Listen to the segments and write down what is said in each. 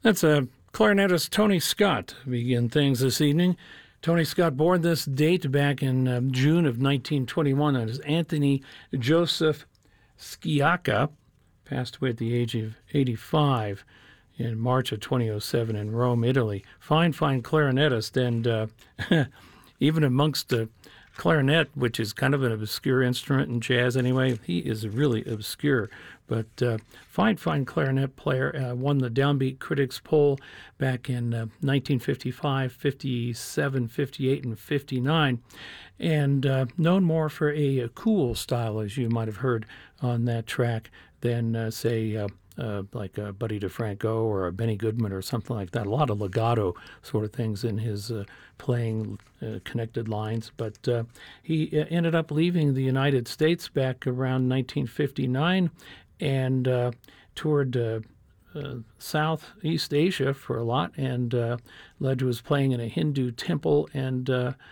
That's clarinetist Tony Scott begin things this evening. Tony Scott born this date back in June of 1921 as Anthony Joseph Sciacca, passed away at the age of 85 in March of 2007 in Rome, Italy. Fine clarinetist, and even amongst the clarinet, which is kind of an obscure instrument in jazz anyway, he is really obscure. But fine clarinet player, won the Downbeat Critics poll back in 1955, 57, 58, and 59, and known more for a cool style, as you might have heard on that track, than, say, like Buddy DeFranco or a Benny Goodman or something like that. A lot of legato sort of things in his playing connected lines. But he ended up leaving the United States back around 1959 and toured Southeast Asia for a lot, and led to his playing in a Hindu temple, and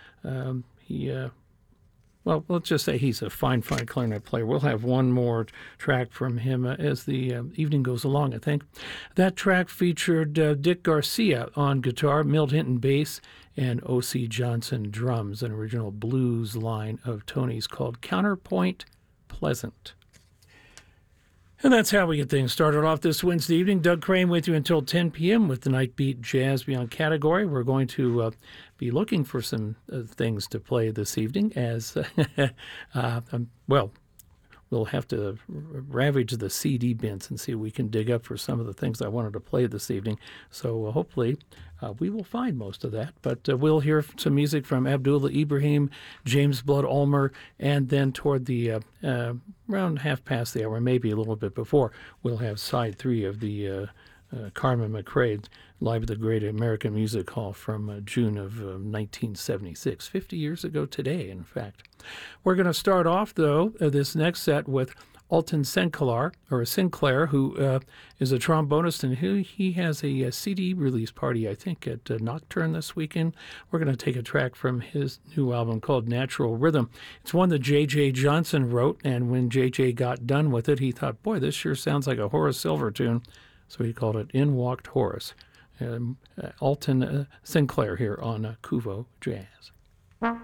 well, let's just say he's a fine clarinet player. We'll have one more track from him as the evening goes along, I think. That track featured Dick Garcia on guitar, Milt Hinton bass, and O.C. Johnson drums, an original blues line of Tony's called Counterpoint Pleasant. And that's how we get things started off this Wednesday evening. Doug Crane with you until 10 p.m. with the Night Beat Jazz Beyond category. We're going to be looking for some things to play this evening as, well, we'll have to ravage the CD bins and see if we can dig up for some of the things I wanted to play this evening. So hopefully we will find most of that. But we'll hear some music from Abdullah Ibrahim, James Blood Ulmer, and then toward the around half past the hour, maybe a little bit before, we'll have side 3 of the Carmen McRae Live at the Great American Music Hall from June of 1976, 50 years ago today, in fact. We're going to start off, though, this next set with Alton Sinclair, who is a trombonist, and he has a CD release party, I think, at Nocturne this weekend. We're going to take a track from his new album called Natural Rhythm. It's one that J.J. Johnson wrote, and when J.J. got done with it, he thought, boy, this sure sounds like a Horace Silver tune, so he called it In Walked Horace. Alton Sinclair here on Kuvo Jazz.